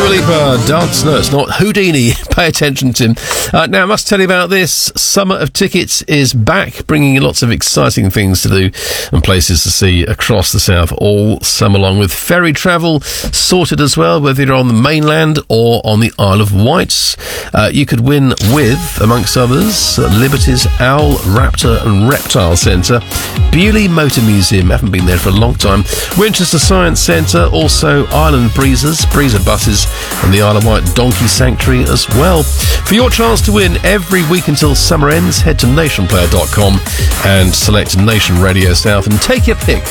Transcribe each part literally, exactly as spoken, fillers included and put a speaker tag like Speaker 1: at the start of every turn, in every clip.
Speaker 1: Dua Lipa, dance. No, it's not Houdini. Pay attention, Tim. Uh, now, I must tell you about this. Summer of Tickets is back, bringing you lots of exciting things to do and places to see across the south all summer long, with ferry travel sorted as well, whether you're on the mainland or on the Isle of Wight. Uh, you could win with, amongst others, Liberty's Owl, Raptor and Reptile Centre, Bewley Motor Museum, haven't been there for a long time, Winchester Science Centre, also Island Breezers, Breezer Buses, and the Isle of Wight Donkey Sanctuary as well. For your chance to win every week until summer ends, head to nation player dot com and select Nation Radio South and take your pick.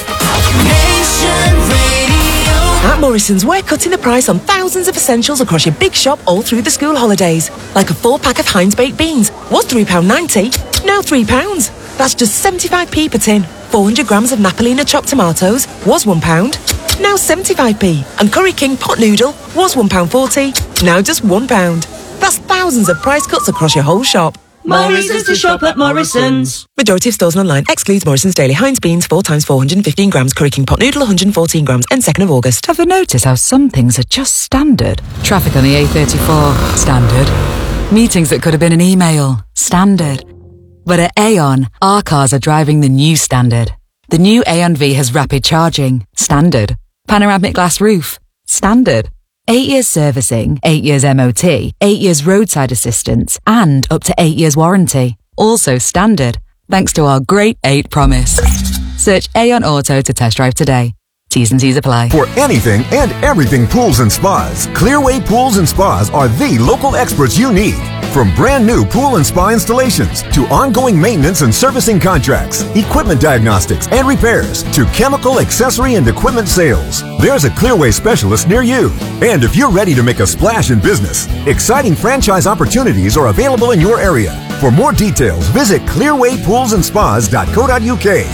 Speaker 2: Nation Radio. At Morrison's, we're cutting the price on thousands of essentials across your big shop all through the school holidays. Like a four-pack of Heinz baked beans was three pounds ninety, now three pounds. That's just seventy-five p per tin. four hundred grams of Napolina chopped tomatoes was one pound, now seventy-five p. And Curry King pot noodle was one pound forty, now just one pound. That's thousands of price cuts across your whole shop.
Speaker 3: More reasons to shop at Morrison's.
Speaker 2: Majority of stores and online. Excludes Morrison's Daily Heinz beans, four times four hundred fifteen grams. Curry King pot noodle, one hundred fourteen grams. End second of August.
Speaker 4: Have you noticed how some things are just standard? Traffic on the A thirty-four, standard. Meetings that could have been an email, standard. But at Aon, our cars are driving the new standard. The new Aon V has rapid charging, standard. Panoramic glass roof, standard. Eight years servicing, eight years M O T, eight years roadside assistance, and up to eight years warranty. Also standard, thanks to our Great Eight promise. Search Aon Auto to test drive today. T's and C's apply.
Speaker 5: For anything and everything pools and spas, Clearway Pools and Spas are the local experts you need. From brand new pool and spa installations to ongoing maintenance and servicing contracts, equipment diagnostics and repairs to chemical, accessory, and equipment sales, there's a Clearway specialist near you. And if you're ready to make a splash in business, exciting franchise opportunities are available in your area. For more details, visit clearway pools and spas dot co dot uk.